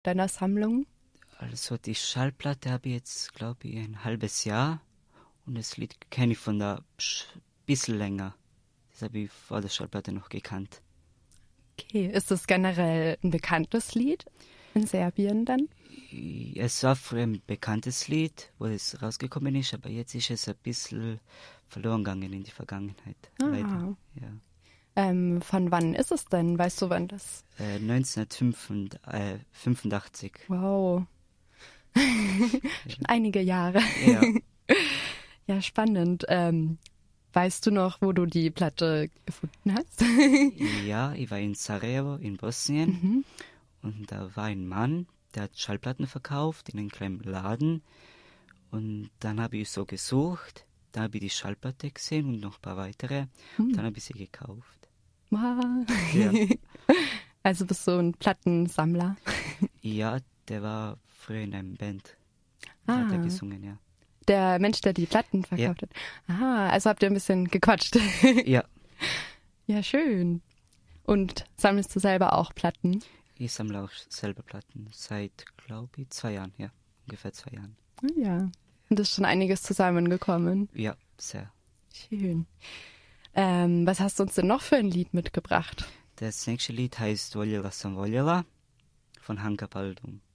deiner Sammlung? Also die Schallplatte habe ich jetzt, glaube ich, ein halbes Jahr und das Lied kenne ich von da bisschen länger. Das habe ich vor der Schallplatte noch gekannt. Okay, ist das generell ein bekanntes Lied in Serbien dann? Es war früher ein bekanntes Lied, wo es rausgekommen ist, aber jetzt ist es ein bisschen verloren gegangen in die Vergangenheit. Leider. Ja. Von wann ist es denn? Weißt du, wann das? 1985. Wow. Schon einige Jahre. Ja. Ja, spannend. Weißt du noch, wo du die Platte gefunden hast? Ja, ich war in Sarajevo in Bosnien und da war ein Mann, der hat Schallplatten verkauft in einem kleinen Laden und dann habe ich so gesucht, dann habe ich die Schallplatte gesehen und noch ein paar weitere und dann habe ich sie gekauft. Wow. Ja. Also bist du ein Plattensammler? Ja, der war früher in einem Band. Hat er gesungen, ja. Der Mensch, der die Platten verkauft hat. Aha, also habt ihr ein bisschen gequatscht. Ja. Ja, schön. Und sammelst du selber auch Platten? Ich sammle auch selber Platten seit, glaube ich, 2 Jahren, ja. Ungefähr 2 Jahren. Ja. Und ist schon einiges zusammengekommen. Ja, sehr. Schön. Was hast du uns denn noch für ein Lied mitgebracht? Das nächste Lied heißt Voljela sam voljela von Hanka Paldum.